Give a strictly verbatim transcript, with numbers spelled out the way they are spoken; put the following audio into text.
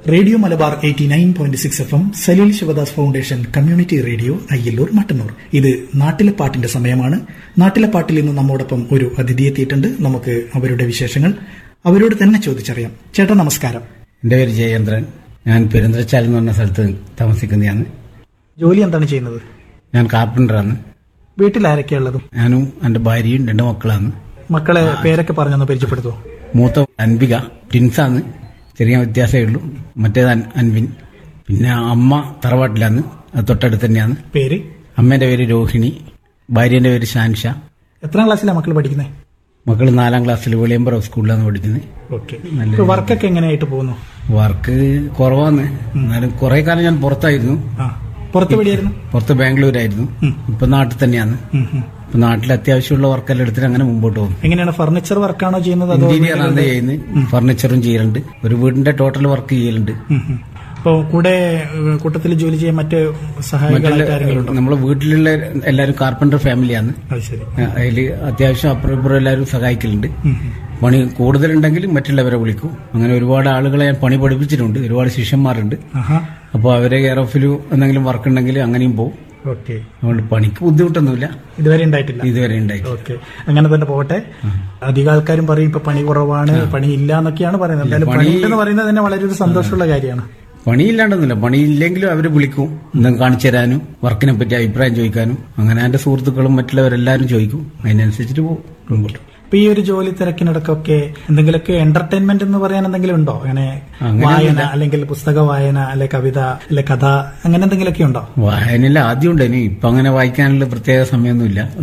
Radio Malabar eighty nine point six F M, Saleel Sivadas foundation community radio, Ayyallur, Mattannur. ഇത് നാട്ടിലെ പാട്ടിന്റെ സമയമാണ്. നാട്ടിലെ പാട്ടിൽ ഇന്ന് നമ്മോടൊപ്പം ഒരു അതിഥി എത്തിയിട്ടുണ്ട്. നമുക്ക് അവരുടെ വിശേഷങ്ങൾ അവരോട് തന്നെ ചോദിച്ചറിയാം. ചേട്ടാ നമസ്കാരം. എന്റെ പേര് ജയേന്ദ്രൻ. ഞാൻ പെരുന്തൽച്ചാൽ എന്ന് പറഞ്ഞ സ്ഥലത്ത് താമസിക്കുന്നതാണ്. ജോലി എന്താണ് ചെയ്യുന്നത്? ഞാൻ കാർപ്പന്ററാണ്. വീട്ടിൽ ആരൊക്കെയുള്ളത്? ഞാനും എന്റെ ഭാര്യയും രണ്ട് മക്കളാണ്. മക്കളെ പേരൊക്കെ പറഞ്ഞൊന്ന് പരിചയപ്പെടുത്തുമോ? മൂത്ത അൻപിക, ടിൻസാണ്, ചെറിയ വ്യത്യാസമേ ഉള്ളൂ. മറ്റേത് അൻവിൻ. പിന്നെ അമ്മ തറവാട്ടിലാണ്, അത് തൊട്ടടുത്ത് തന്നെയാണ്. പേര്? അമ്മേന്റെ പേര് രോഹിണി, ഭാര്യന്റെ പേര് ഷാൻഷ. എത്രാം ക്ലാസ്സിലാണ് മക്കൾ പഠിക്കുന്നത്? മക്കൾ നാലാം ക്ലാസ്സിൽ വെളിയമ്പറ സ്കൂളിലാണ് പഠിക്കുന്നത്. ഓക്കെ. വർക്കൊക്കെ എങ്ങനെയായിട്ട് പോകുന്നു? വർക്ക് കുറവാണ്. എന്നാലും കുറെ കാലം ഞാൻ പുറത്തായിരുന്നു. പുറത്ത് എവിടെയായിരുന്നു? പുറത്ത് ബാംഗ്ലൂരായിരുന്നു. ഇപ്പൊ നാട്ടിൽ തന്നെയാണ്. ഇപ്പൊ നാട്ടിൽ അത്യാവശ്യമുള്ള വർക്കെല്ലാം എടുത്തിട്ട് അങ്ങനെ മുമ്പോട്ട് പോകും. എങ്ങനെയാണ്? ഫർണിച്ചർ വർക്കാണോ ചെയ്യുന്നത്? ഇന്റീരിയർ ആണ് ചെയ്യുന്നത്. ഫർണിച്ചറും ചെയ്യലുണ്ട്. ഒരു വീടിന്റെ ടോട്ടൽ വർക്ക് ചെയ്യലുണ്ട്. അപ്പോൾ കൂടെ കൂട്ടത്തിൽ ജോലി ചെയ്യാൻ മറ്റ് സഹായികളുണ്ടോ? നമ്മളെ വീട്ടിലുള്ള എല്ലാവരും കാർപ്പന്റർ ഫാമിലിയാണ്. അതിൽ അത്യാവശ്യം അപ്പുറം ഇപ്പുറം എല്ലാവരും സഹായിക്കലുണ്ട്. പണി കൂടുതലുണ്ടെങ്കിൽ മറ്റുള്ളവരെ വിളിക്കും. അങ്ങനെ ഒരുപാട് ആളുകളെ ഞാൻ പണി പഠിപ്പിച്ചിട്ടുണ്ട്. ഒരുപാട് ശിഷ്യന്മാരുണ്ട്. അപ്പോൾ അവരെ കെയർ ഓഫിലും എന്തെങ്കിലും വർക്ക് ഉണ്ടെങ്കിൽ അങ്ങനെയും പോകും. ഓക്കെ. അതുകൊണ്ട് പണിക്ക് ബുദ്ധിമുട്ടൊന്നുമില്ല. ഇതുവരെ ഉണ്ടായിട്ടില്ല? ഇതുവരെ ഉണ്ടായിട്ടില്ല. ഓക്കെ, അങ്ങനെ തന്നെ പോകട്ടെ. അധികം ആൾക്കാരും പറയും ഇപ്പൊ പണി കുറവാണ്, പണി ഇല്ല എന്നൊക്കെയാണ് പറയുന്നത്. എന്തായാലും പണി എന്ന് പറയുന്നത് തന്നെ വളരെ ഒരു സന്തോഷമുള്ള കാര്യമാണ്. പണിയില്ലാണ്ടൊന്നുമില്ല. പണിയില്ലെങ്കിലും അവര് വിളിക്കും, എന്തെങ്കിലും കാണിച്ചു തരാനും വർക്കിനെ പറ്റി അഭിപ്രായം ചോദിക്കാനും. അങ്ങനെ എന്റെ സുഹൃത്തുക്കളും മറ്റുള്ളവരെല്ലാരും ചോദിക്കും. അതിനനുസരിച്ചിട്ട് പോകും മുമ്പോട്ട്. ഇപ്പൊ ഈ ഒരു ജോലി തിരക്കിനിടക്കൊക്കെ എന്തെങ്കിലുമൊക്കെ എന്റർടൈൻമെന്റ് എന്ന് പറയാൻ എന്തെങ്കിലും ഉണ്ടോ? അങ്ങനെ വായന, അല്ലെങ്കിൽ പുസ്തക വായന, അല്ലെ കവിത, അല്ലെ കഥ, അങ്ങനെ എന്തെങ്കിലുമൊക്കെ ഉണ്ടോ? വായനയിൽ ആദ്യം ഉണ്ടായിരുന്നു. ഇപ്പൊ അങ്ങനെ വായിക്കാനുള്ള പ്രത്യേക സമയമൊന്നുമില്ല.